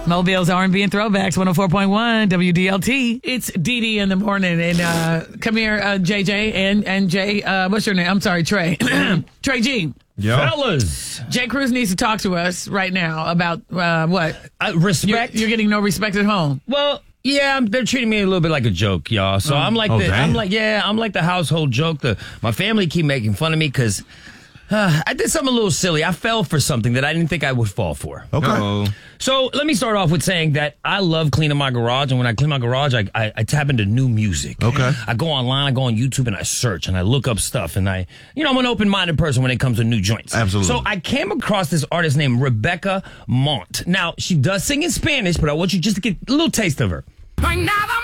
Mobile's R&B and Throwbacks, 104.1 WDLT. It's Dee Dee in the morning. And come here, JJ and Jay. What's your name? I'm sorry, Trey. Trey G. Yo. Fellas. Jay Cruz needs to talk to us right now about what? Respect. You're getting no respect at home. Well, yeah, they're treating me a little bit like a joke, y'all. So I'm like I'm like the household joke. My family keep making fun of me because I did something a little silly. I fell for something that I didn't think I would fall for. Okay. Uh-oh. So let me start off with saying that I love cleaning my garage, and when I clean my garage, I tap into new music. Okay. I go online, I go on YouTube, and I search, and I look up stuff, and I'm an open-minded person when it comes to new joints. Absolutely. So I came across this artist named Rebecca Mont. Now, she does sing in Spanish, but I want you just to get a little taste of her. Another